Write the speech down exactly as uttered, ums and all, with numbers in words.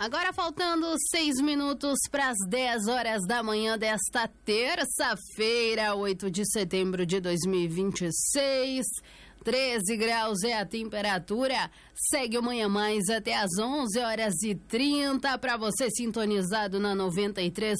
Agora faltando seis minutos para as dez horas da manhã desta terça-feira, oito de setembro de dois mil e vinte e seis. treze graus é a temperatura. Segue o Manhã Mais até às onze horas e trinta para você sintonizado na noventa e três